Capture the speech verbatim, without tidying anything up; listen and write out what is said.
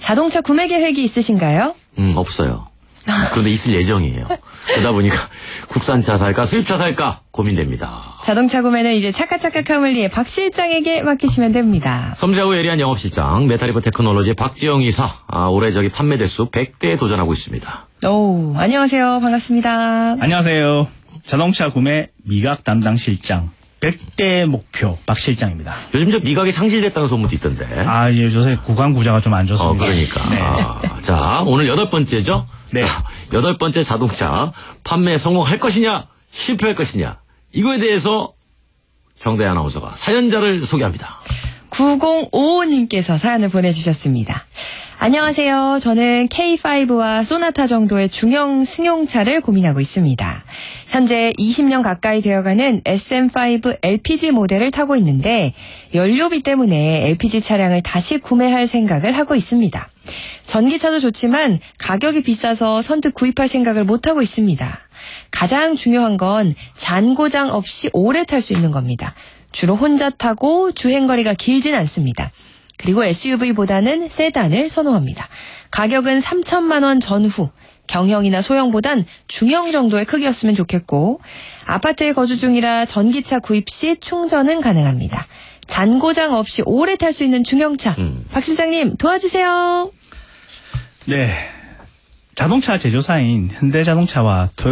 자동차 구매 계획이 있으신가요? 음, 없어요. 그런데 있을 예정이에요. 그러다 보니까 국산차 살까 수입차 살까 고민됩니다. 자동차 구매는 이제 차카차카 위에 박 실장에게 맡기시면 됩니다. 섬세하고 예리한 영업실장 메탈리버 테크놀로지의 박지영 이사. 아, 올해 저기 판매 대수 백 대에 도전하고 있습니다. 오, 안녕하세요. 반갑습니다. 안녕하세요. 자동차 구매 미각 담당 실장 백 대 목표 박 실장입니다. 요즘 저 미각이 상실됐다는 소문도 있던데. 아, 예, 요새 구강 구자가 좀 안 좋습니다. 어, 그러니까. 네. 아, 자, 오늘 여덟 번째죠? 네. 자, 여덟 번째 자동차 판매 성공할 것이냐, 실패할 것이냐. 이거에 대해서 정대 아나운서가 사연자를 소개합니다. 구공오오님께서 사연을 보내주셨습니다. 안녕하세요. 저는 케이 파이브와 소나타 정도의 중형 승용차를 고민하고 있습니다. 현재 이십 년 가까이 되어가는 에스엠 파이브 엘피지 모델을 타고 있는데 연료비 때문에 엘피지 차량을 다시 구매할 생각을 하고 있습니다. 전기차도 좋지만 가격이 비싸서 선뜻 구입할 생각을 못하고 있습니다. 가장 중요한 건 잔고장 없이 오래 탈 수 있는 겁니다. 주로 혼자 타고 주행거리가 길진 않습니다. 그리고 에스유브이보다는 세단을 선호합니다. 가격은 삼천만 원 전후, 경형이나 소형보단 중형 정도의 크기였으면 좋겠고 아파트에 거주 중이라 전기차 구입 시 충전은 가능합니다. 잔고장 없이 오래 탈 수 있는 중형차. 음. 박 실장님 도와주세요. 네. 자동차 제조사인 현대자동차와 토